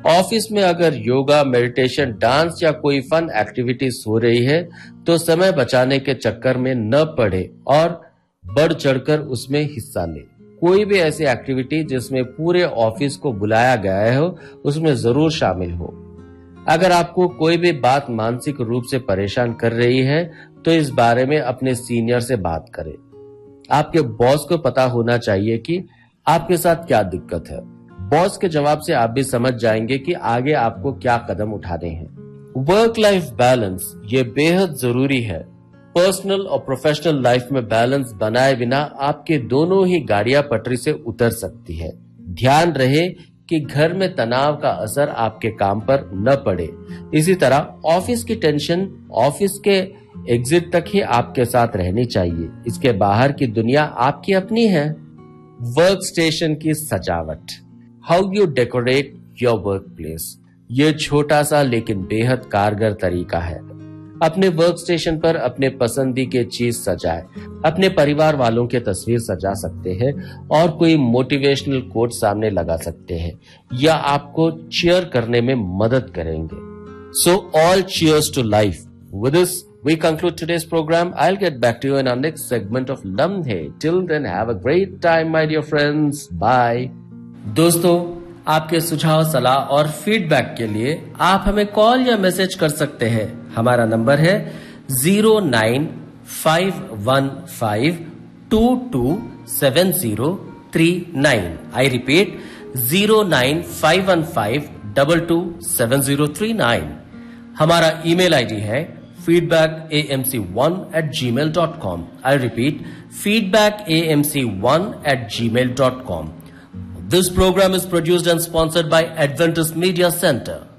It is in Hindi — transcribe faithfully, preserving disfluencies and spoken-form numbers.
ऑफिस में अगर योगा, मेडिटेशन, डांस या कोई फन एक्टिविटीज हो रही है तो समय बचाने के चक्कर में न पड़े और बढ़ चढ़कर उसमें हिस्सा ले। कोई भी ऐसी एक्टिविटी जिसमें पूरे ऑफिस को बुलाया गया हो उसमें जरूर शामिल हो। अगर आपको कोई भी बात मानसिक रूप से परेशान कर रही है तो इस बारे में अपने सीनियर से बात करें। आपके बॉस को पता होना चाहिए कि आपके साथ क्या दिक्कत है। बॉस के जवाब से आप भी समझ जाएंगे कि आगे आपको क्या कदम उठाने हैं। वर्क लाइफ बैलेंस ये बेहद जरूरी है। पर्सनल और प्रोफेशनल लाइफ में बैलेंस बनाए बिना आपके दोनों ही गाड़ियां पटरी से उतर सकती है। ध्यान रहे कि घर में तनाव का असर आपके काम पर न पड़े। इसी तरह ऑफिस की टेंशन ऑफिस के एग्जिट तक ही आपके साथ रहनी चाहिए। इसके बाहर की दुनिया आपकी अपनी है। वर्क स्टेशन की सजावट, how you decorate your work place, ये छोटा सा लेकिन बेहद कारगर तरीका है। अपने वर्क स्टेशन पर अपने पसंदी के चीज सजाएं। अपने परिवार वालों के तस्वीर सजा सकते हैं और कोई मोटिवेशनल कोट सामने लगा सकते हैं या आपको चीयर करने में मदद करेंगे। So all cheers to life. With this we conclude today's program. I'll get back to you in our next segment of Lamhe. Till then, have a great time, my dear friends. Bye. दोस्तों, आपके सुझाव, सलाह और फीडबैक के लिए आप हमें कॉल या मैसेज कर सकते हैं। हमारा नंबर है zero nine five one five to to seven zero three nine. I repeat zero nine five one five double two seven zero three nine. हमारा ईमेल आईडी है feedback a m c one at gmail dot com. I repeat, feedback a m c one at gmail dot com. This program is produced and sponsored by Adventist Media Center.